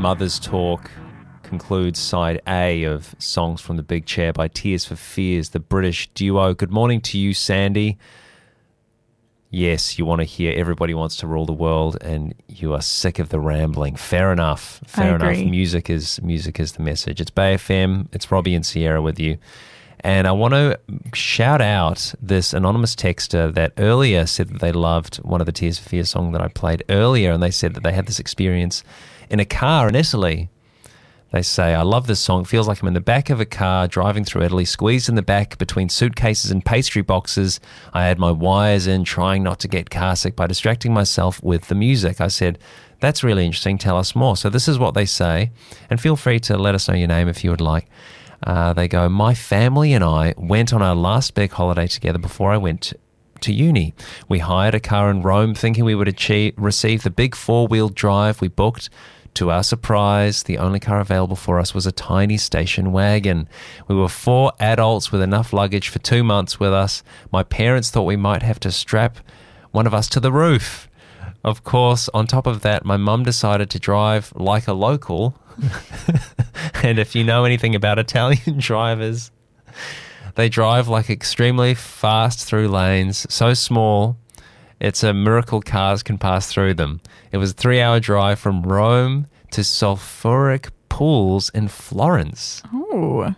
Mother's Talk concludes side A of Songs from the Big Chair by Tears for Fears, the British duo. Good morning to you, Sandy. Yes, you want to hear Everybody Wants to Rule the World and you are sick of the rambling. Fair enough. Fair enough. Music is the message. It's Bay FM. It's Robbie and Sierra with you. And I want to shout out this anonymous texter that earlier said that they loved one of the Tears for Fears songs that I played earlier, and they said that they had this experience in a car in Italy. They say, I love this song. It feels like I'm in the back of a car driving through Italy, squeezed in the back between suitcases and pastry boxes. I had my wires in, trying not to get car sick by distracting myself with the music. I said, that's really interesting. Tell us more. So this is what they say, and feel free to let us know your name if you would like. They go, my family and I went on our last big holiday together before I went to uni. We hired a car in Rome thinking we would receive the big four-wheel drive we booked. To our surprise, the only car available for us was a tiny station wagon. We were 4 adults with enough luggage for 2 months with us. My parents thought we might have to strap one of us to the roof. Of course, on top of that, my mum decided to drive like a local. And if you know anything about Italian drivers, they drive like extremely fast through lanes, so small, it's a miracle cars can pass through them. It was a 3-hour drive from Rome to sulfuric pools in Florence. Oh.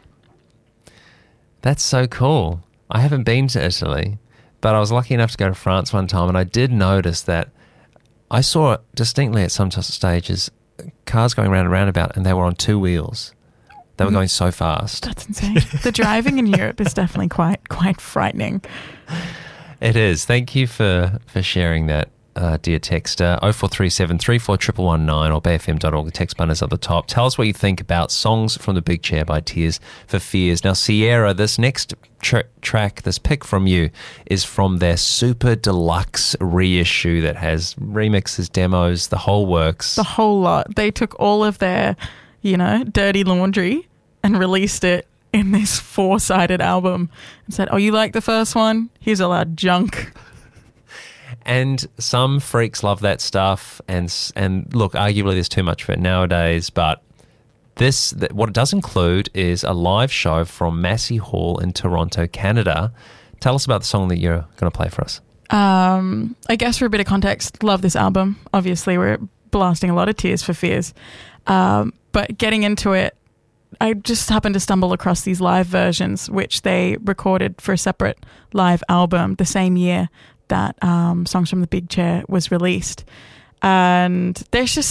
That's so cool. I haven't been to Italy, but I was lucky enough to go to France one time, and I did notice that I saw distinctly at some stages cars going around a roundabout, and they were on 2 wheels. They were going so fast. That's insane. The driving in Europe is definitely quite frightening. It is. Thank you for sharing that, dear texter. 0437 34 119 or bayfm.org. The text button is at the top. Tell us what you think about Songs from the Big Chair by Tears for Fears. Now, Sierra, this next track, this pick from you, is from their super deluxe reissue that has remixes, demos, the whole works. The whole lot. They took all of their, dirty laundry and released it in this 4-sided album and said, oh, you like the first one? Here's all our junk. And some freaks love that stuff. And look, arguably there's too much of it nowadays. But what it does include is a live show from Massey Hall in Toronto, Canada. Tell us about the song that you're going to play for us. I guess for a bit of context, love this album. Obviously, we're blasting a lot of Tears for Fears. But getting into it, I just happened to stumble across these live versions, which they recorded for a separate live album the same year that Songs from the Big Chair was released. And there's just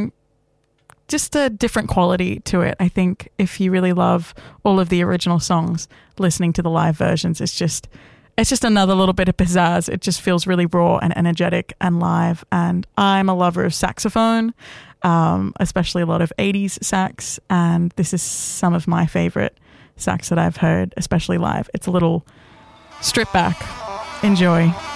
a different quality to it. I think if you really love all of the original songs, listening to the live versions, it's just another little bit of pizzazz. It just feels really raw and energetic and live. And I'm a lover of saxophone, especially a lot of 80s sax. And this is some of my favorite sax that I've heard, especially live. It's a little strip back. Enjoy.